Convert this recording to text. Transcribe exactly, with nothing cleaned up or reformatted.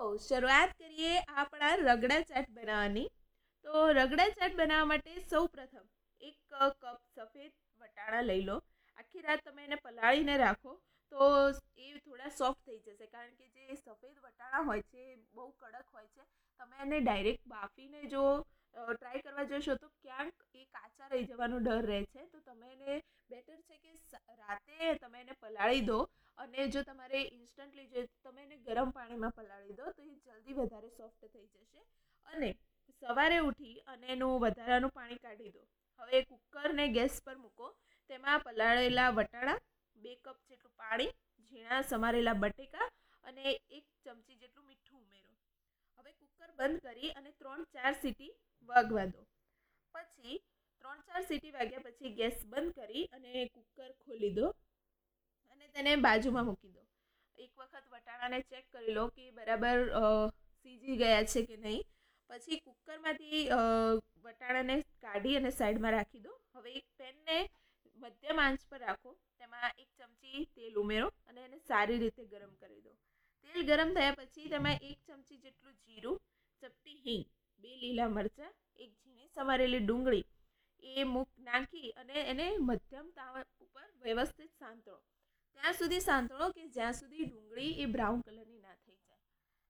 તો શરૂઆત કરીએ આપણા રગડા ચાટ બનાવવાની. તો રગડા ચાટ બનાવવા માટે સૌ પ્રથમ એક કપ સફેદ વટાણા લઈ લો. આખી રાત તમે એને પલાળીને રાખો તો એ થોડા સોફ્ટ થઈ જશે, કારણ કે જે સફેદ વટાણા હોય છે એ બહુ કડક હોય છે. તમે એને ડાયરેક્ટ બાફીને જો ટ્રાય કરવા જશો તો ક્યાંક એ કાચા રહી જવાનો ડર રહે છે. તો તમે એને બેટર છે કે રાતે તમે એને પલાળી દો, અને જો તમારે ઇન્સ્ટન્ટલી જોઈએ તો તમે એને ગરમ પાણીમાં પલાળી દો તો એ જલ્દી વધારે સોફ્ટ થઈ જશે. અને સવારે ઉઠી અને એનું વધારાનું પાણી કાઢી દો. હવે કુકરને ગેસ પર મૂકો, તેમાં પલાળેલા વટાણા, બે કપ જેટલું પાણી, ઝીણા સમારેલા બટેકા અને એક ચમચી જેટલું મીઠું ઉમેરો. હવે કુકર બંધ કરી અને ત્રણ ચાર સીટી વાગવા દો. પછી ત્રણ ચાર સીટી વાગ્યા પછી ગેસ બંધ કરી અને કુકર ખોલી દો અને તેને બાજુમાં મૂકી દો. એક વખત વટાણાને ચેક કરી લો કે બરાબર સીજી ગયા છે કે નહીં. પછી કુકરમાંથી વટાણાને કાઢી અને સાઈડમાં રાખી દો. હવે એક પેનને મધ્યમ આંચ પર રાખો, તેમાં એક ચમચી તેલ ઉમેરો અને એને સારી રીતે ગરમ કરી દો. તેલ ગરમ થયા પછી તેમાં એક ચમચી જેટલું જીરું, ચપટી હિંગ, બે લીલા મરચાં, એક ઝીણી સમારેલી ડુંગળી એ મૂક નાખી અને એને મધ્યમ તાવા ઉપર વ્યવસ્થિત સાંતળો. ત્યાં સુધી સાંતળો કે જ્યાં સુધી ડુંગળી એ બ્રાઉન કલરની ના થઈ